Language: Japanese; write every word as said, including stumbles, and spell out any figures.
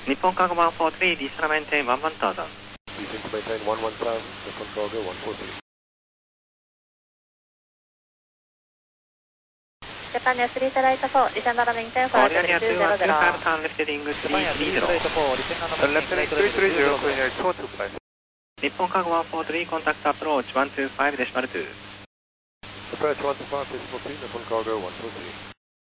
日本カーゴワンフォースリー、ディスタメンテインワンワンタウザン。 Descend to maintain one one thousand, Nippon Cargo one four three. ジャパンニアスリートライトフォー、ディセンドラメインテンファーコリアニアツーワンツーファイブターンレフティングスリースリーゼロ。日本カーゴワンフォースリー、コンタクトアプローチワンツーファイブデシマルツー。 Approach one two five decimal two, Nippon Cargo one four three.